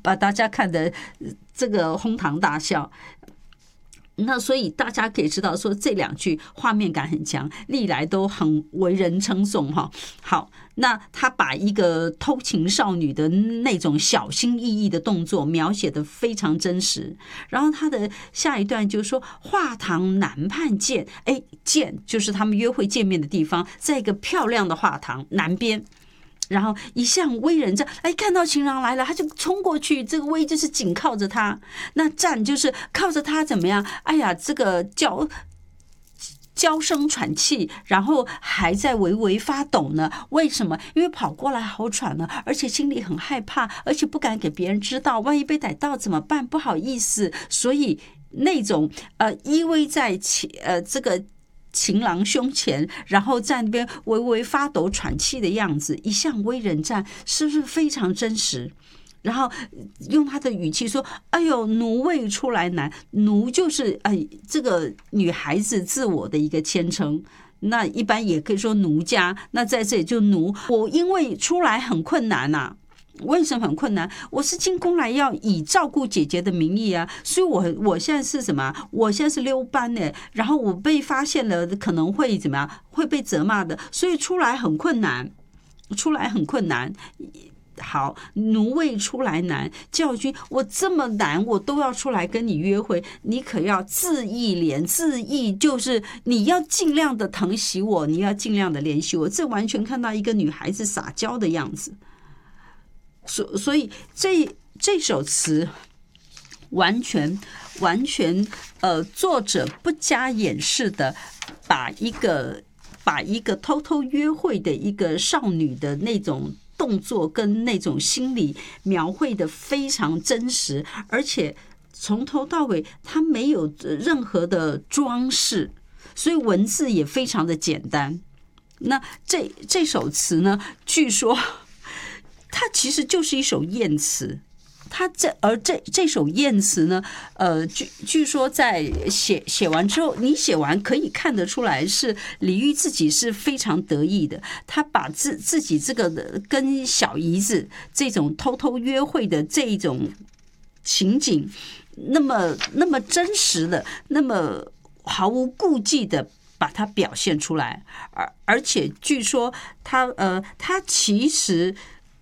把大家看得这个哄堂大笑。那所以大家可以知道说这两句画面感很强，历来都很为人称颂哈。好，那他把一个偷情少女的那种小心翼翼的动作描写得非常真实。然后他的下一段就是说，画堂南畔见，见就是他们约会见面的地方，在一个漂亮的画堂南边。然后一向威人战，看到情郎来了，他就冲过去，这个威就是紧靠着他，那战就是靠着他怎么样？这个娇声喘气，然后还在微微发抖呢。为什么？因为跑过来好喘呢，而且心里很害怕，而且不敢给别人知道，万一被逮到怎么办？不好意思，所以那种依偎在这个情郎胸前，然后在那边微微发抖喘气的样子，一向威人战，是不是非常真实？然后用他的语气说：“奴未出来难。”奴就是这个女孩子自我的一个谦称。那一般也可以说奴家。那在这里就奴，我因为出来很困难呐。为什么很困难？我是进宫来要以照顾姐姐的名义啊，所以我现在是什么？我现在是溜班呢，然后我被发现了，可能会怎么样？会被责骂的，所以出来很困难，出来很困难。好，奴未出来难，教君，我这么难，我都要出来跟你约会，你可要自意怜，自意就是你要尽量的疼惜我，你要尽量的怜惜我，这完全看到一个女孩子撒娇的样子。所以这首词完全作者不加掩饰的把一个偷偷约会的一个少女的那种动作跟那种心理描绘的非常真实，而且从头到尾它没有任何的装饰，所以文字也非常的简单。那这首词呢，据说它其实就是一首艳词，这首艳词呢，据说在写完之后，你写完可以看得出来是李煜自己是非常得意的，他把自己这个跟小姨子这种偷偷约会的这一种情景，那么真实的，那么毫无顾忌的把它表现出来，而且据说他其实。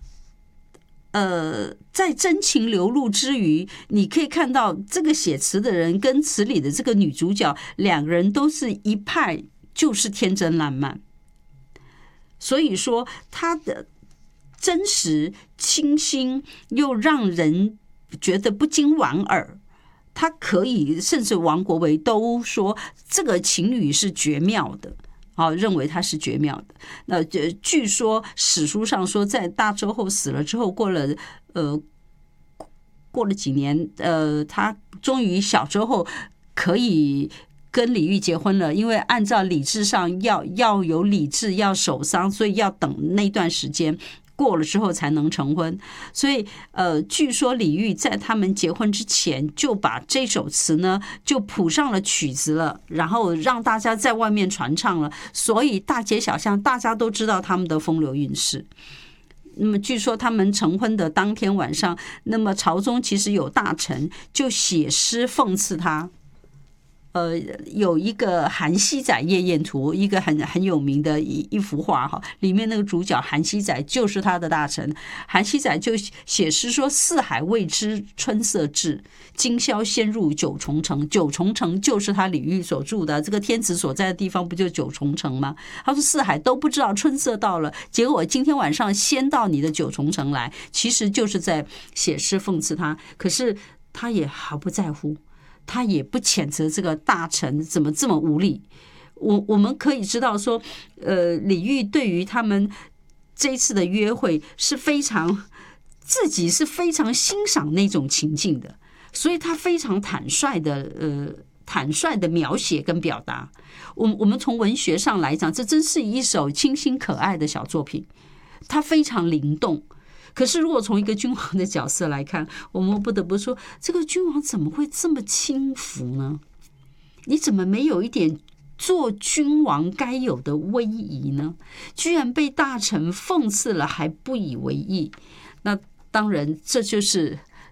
在真情流露之余，你可以看到这个写词的人跟词里的这个女主角两个人都是一派就是天真烂漫，所以说他的真实清新又让人觉得不禁莞尔。他可以，甚至王国维都说这个情侣是绝妙的。认为他是绝妙的。那据说史书上说，在大周后死了之后，过了几年，他终于小周后可以跟李煜结婚了，因为按照礼制上要有礼制，要守丧，所以要等那段时间。过了之后才能成婚，所以据说李煜在他们结婚之前就把这首词呢就谱上了曲子了，然后让大家在外面传唱了，所以大街小巷大家都知道他们的风流韵事。那么据说他们成婚的当天晚上，那么朝中其实有大臣就写诗讽刺他。有一个韩熙载夜宴图，一个很有名的一幅画哈，里面那个主角韩熙载就是他的大臣。韩熙载就写诗说：“四海未知春色至，今宵先入九重城。”九重城就是他李煜所住的这个天子所在的地方，不就九重城吗？他说四海都不知道春色到了，结果今天晚上先到你的九重城来，其实就是在写诗讽刺他。可是他也毫不在乎。他也不谴责这个大臣怎么这么无礼。我们可以知道说，李煜对于他们这一次的约会是自己是非常欣赏那种情境的，所以他非常坦率的描写跟表达。我们从文学上来讲，这真是一首清新可爱的小作品，它非常灵动。可是如果从一个君王的角色来看，我们不得不说，这个君王怎么会这么轻浮呢？你怎么没有一点做君王该有的威仪呢？居然被大臣讽刺了还不以为意。那当然这就是